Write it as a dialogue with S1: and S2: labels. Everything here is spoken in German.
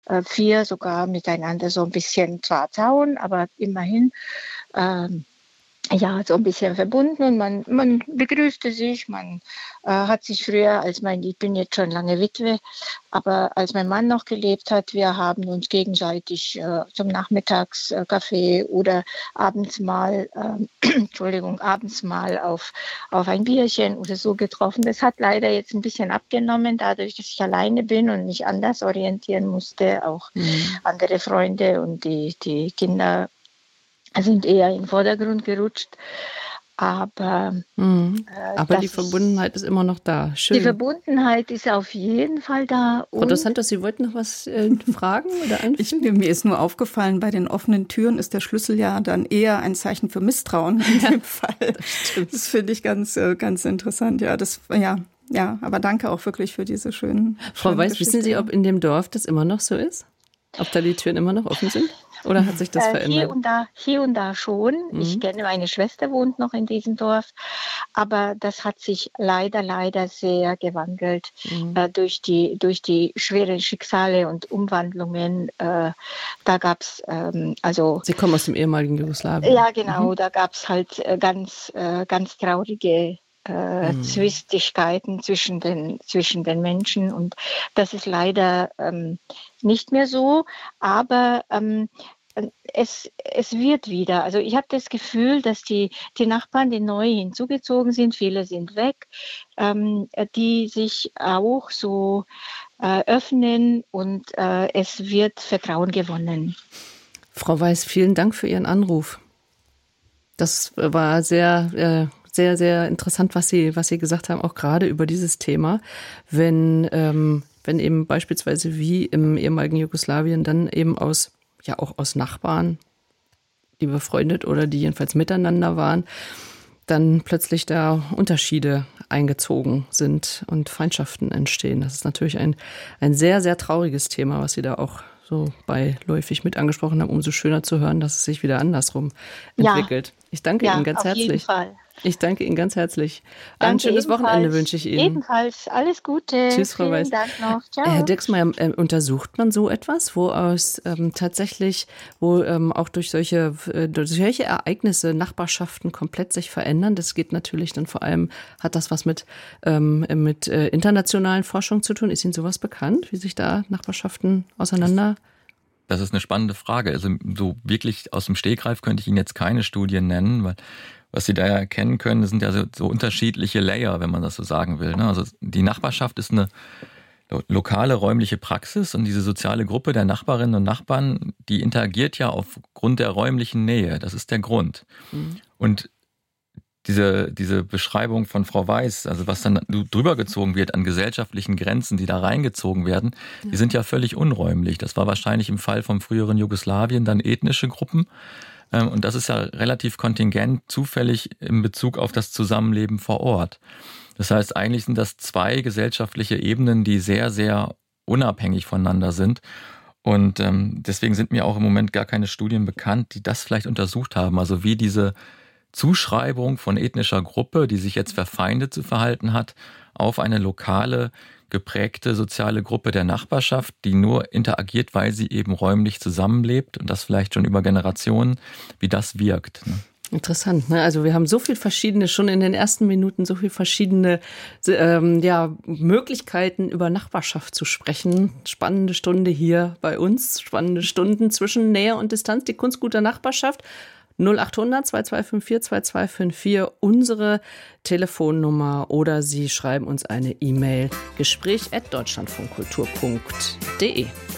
S1: 4 sogar miteinander so ein bisschen zwar Zaun, aber immerhin ja, so ein bisschen verbunden und man begrüßte sich, man hat sich früher, ich bin jetzt schon lange Witwe, aber als mein Mann noch gelebt hat, wir haben uns gegenseitig zum Nachmittagskaffee oder abends mal, abends mal auf ein Bierchen oder so getroffen. Das hat leider jetzt ein bisschen abgenommen, dadurch, dass ich alleine bin und mich anders orientieren musste, auch andere Freunde und die Kinder sind eher in den Vordergrund gerutscht. Aber,
S2: aber die Verbundenheit ist immer noch da. Schön.
S1: Die Verbundenheit ist auf jeden Fall da.
S2: Frau dos Santos, Sie wollten noch was fragen oder anfügen?
S3: Mir ist nur aufgefallen, bei den offenen Türen ist der Schlüssel ja dann eher ein Zeichen für Misstrauen in dem Fall. Das finde ich ganz interessant. Ja, aber danke auch wirklich für diese schönen
S2: Frau Weiß, wissen Sie, ob in dem Dorf das immer noch so ist? Ob da die Türen immer noch offen sind? Oder hat sich das verändert?
S1: Hier und da schon. Ich kenne, meine Schwester wohnt noch in diesem Dorf. Aber das hat sich leider sehr gewandelt durch die schweren Schicksale und Umwandlungen. Da gab es
S2: Sie kommen aus dem ehemaligen Jugoslawien.
S1: Ja, genau. Da gab es halt ganz traurige Zwistigkeiten zwischen den Menschen, und das ist leider nicht mehr so, aber es wird wieder. Also ich habe das Gefühl, dass die Nachbarn, die neu hinzugezogen sind, viele sind weg, die sich auch so öffnen, und es wird Vertrauen gewonnen.
S2: Frau Weiß, vielen Dank für Ihren Anruf. Das war sehr interessant, was Sie gesagt haben, auch gerade über dieses Thema. Wenn eben beispielsweise wie im ehemaligen Jugoslawien dann eben auch aus Nachbarn, die befreundet oder die jedenfalls miteinander waren, dann plötzlich da Unterschiede eingezogen sind und Feindschaften entstehen. Das ist natürlich ein sehr, sehr trauriges Thema, was Sie da auch so beiläufig mit angesprochen haben. Umso schöner zu hören, dass es sich wieder andersrum entwickelt. Ich danke Ihnen ganz herzlich. Jeden Fall. Ich danke Ihnen ganz herzlich. Ein schönes Wochenende wünsche ich Ihnen.
S1: Ebenfalls. Alles Gute.
S2: Tschüss, Frau Weiß.
S1: Vielen Dank noch. Ciao.
S2: Herr Dirksmeier, untersucht man so etwas, wo auch durch solche Ereignisse Nachbarschaften komplett sich verändern? Das geht natürlich dann vor allem, hat das was mit internationalen Forschungen zu tun? Ist Ihnen sowas bekannt, wie sich da Nachbarschaften auseinander?
S4: Das ist eine spannende Frage. Also so wirklich aus dem Stegreif könnte ich Ihnen jetzt keine Studien nennen, weil was Sie da erkennen können, das sind ja so unterschiedliche Layer, wenn man das so sagen will. Also die Nachbarschaft ist eine lokale räumliche Praxis, und diese soziale Gruppe der Nachbarinnen und Nachbarn, die interagiert ja aufgrund der räumlichen Nähe. Das ist der Grund. Und diese Beschreibung von Frau Weiß, also was dann drüber gezogen wird an gesellschaftlichen Grenzen, die da reingezogen werden, die sind ja völlig unräumlich. Das war wahrscheinlich im Fall vom früheren Jugoslawien dann ethnische Gruppen. Und das ist ja relativ kontingent zufällig in Bezug auf das Zusammenleben vor Ort. Das heißt, eigentlich sind das zwei gesellschaftliche Ebenen, die sehr, sehr unabhängig voneinander sind. Und deswegen sind mir auch im Moment gar keine Studien bekannt, die das vielleicht untersucht haben. Also wie diese Zuschreibung von ethnischer Gruppe, die sich jetzt verfeindet zu verhalten hat, auf eine lokale, geprägte soziale Gruppe der Nachbarschaft, die nur interagiert, weil sie eben räumlich zusammenlebt, und das vielleicht schon über Generationen, wie das wirkt.
S2: Interessant, ne? Also wir haben so viel verschiedene, schon in den ersten Minuten so viel verschiedene Möglichkeiten über Nachbarschaft zu sprechen. Spannende Stunde hier bei uns, spannende Stunden zwischen Nähe und Distanz, die Kunst guter Nachbarschaft. 0800 2254 2254 unsere Telefonnummer, oder Sie schreiben uns eine E-Mail, gespräch@deutschlandfunkkultur.de.